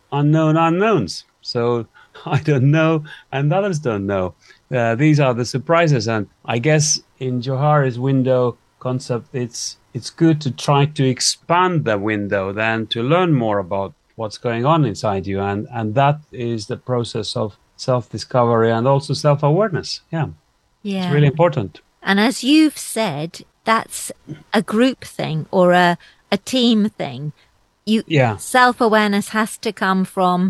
unknown unknowns. So I don't know, and others don't know. These are the surprises, and I guess in Johari's window concept, it's good to try to expand the window, then to learn more about what's going on inside you, and that is the process of self-discovery and also self-awareness. Yeah, it's Yeah. really important. And as you've said, that's a group thing or a team thing. You Yeah, self-awareness has to come from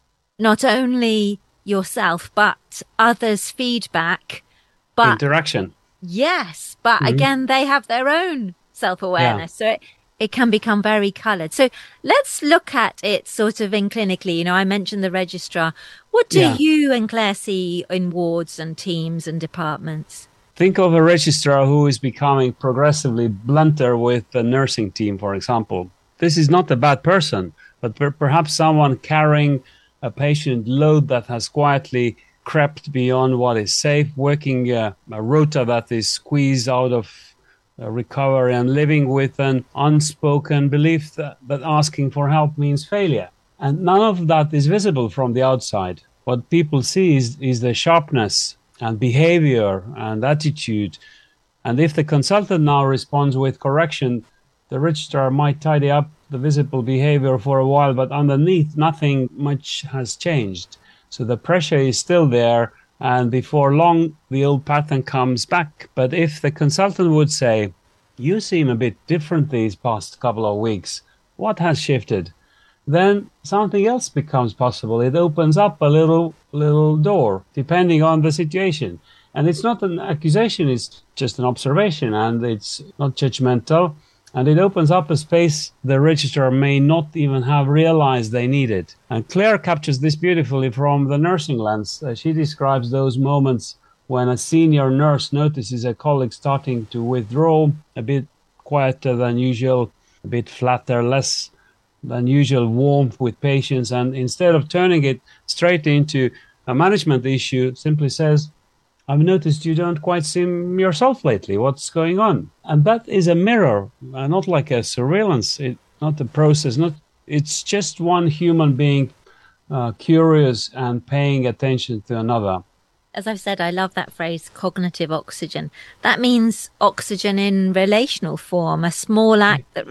not only yourself, but others' feedback. But interaction. yes, but Mhm. again, they have their own Yeah, self-awareness. So it can become very colored. So let's look at it sort of in clinically. You know, I mentioned the registrar. What do yeah. you and Claire see in wards and teams and departments? Think of a registrar who is becoming progressively blunter with the nursing team, for example. This is not a bad person, but perhaps someone carrying a patient load that has quietly crept beyond what is safe, working a rota that is squeezed out of recovery, and living with an unspoken belief that asking for help means failure. And none of that is visible from the outside. What people see is the sharpness and behavior and attitude. And if the consultant now responds with correction, the registrar might tidy up the visible behavior for a while, but underneath, nothing much has changed. So the pressure is still there, and before long, the old pattern comes back. But if the consultant would say, "You seem a bit different these past couple of weeks, what has shifted?" then something else becomes possible. It opens up a little door, depending on the situation. And it's not an accusation, it's just an observation, and it's not judgmental. And it opens up a space the registrar may not even have realized they needed. And Claire captures this beautifully from the nursing lens. She describes those moments when a senior nurse notices a colleague starting to withdraw, a bit quieter than usual, a bit flatter, less than usual warmth with patients, and instead of turning it straight into a management issue, simply says, "I've noticed you don't quite seem yourself lately. What's going on?" And that is a mirror, not like a surveillance, not a process, not it's just one human being curious and paying attention to another. As I've said, I love that phrase, cognitive oxygen. That means oxygen in relational form, a small act that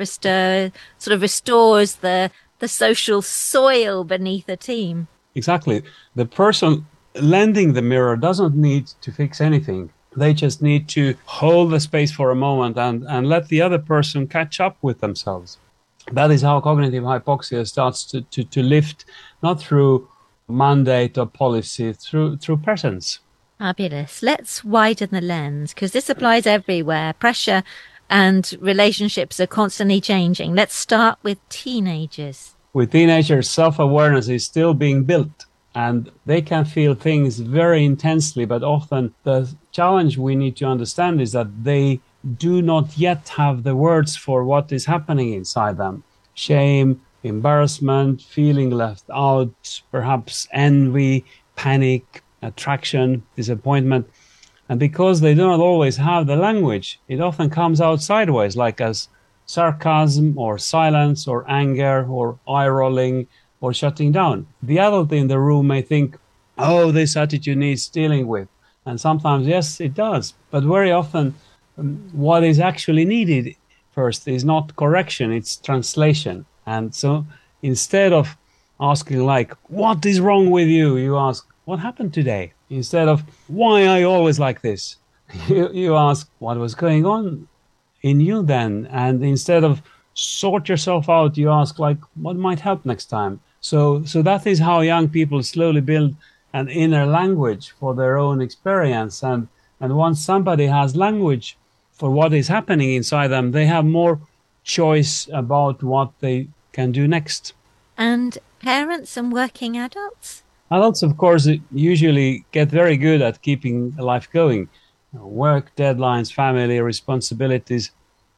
sort of restores the social soil beneath a team. Exactly. The person lending the mirror doesn't need to fix anything. They just need to hold the space for a moment and let the other person catch up with themselves. That is how cognitive hypoxia starts to lift, not through mandate or policy, through presence. Fabulous. Let's widen the lens because this applies everywhere. Pressure and relationships are constantly changing. Let's start with teenagers. With teenagers, self awareness is still being built, and they can feel things very intensely, but often the challenge we need to understand is that they do not yet have the words for what is happening inside them. Shame, embarrassment, feeling left out, perhaps envy, panic, attraction, disappointment. And because they do not always have the language, it often comes out sideways, like as sarcasm or silence or anger or eye rolling or shutting down. The adult in the room may think, "Oh, this attitude needs dealing with." And sometimes, yes, it does. But very often, what is actually needed first is not correction, it's translation. And so instead of asking, like, "What is wrong with you?" you ask, "What happened today?" Instead of, "Why are you always like this?" you ask, "What was going on in you then?" And instead of sort yourself out, you ask, like, "What might help next time?" So that is how young people slowly build an inner language for their own experience. And once somebody has language for what is happening inside them, they have more choice about what they can do next. And parents and working adults? Adults, of course, usually get very good at keeping life going. Work, deadlines, family responsibilities,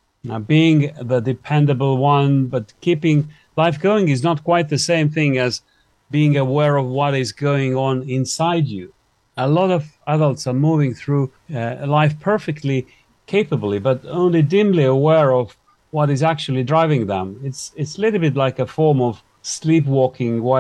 being the dependable one, but keeping life going is not quite the same thing as being aware of what is going on inside you. A lot of adults are moving through life perfectly capably, but only dimly aware of what is actually driving them. It's a little bit like a form of sleepwalking while